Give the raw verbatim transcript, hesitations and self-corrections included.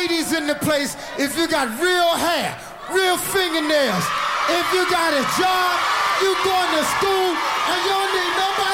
ladies in the place, if you got real hair, real fingernails, if you got a job, you going to school, and you don't need nobody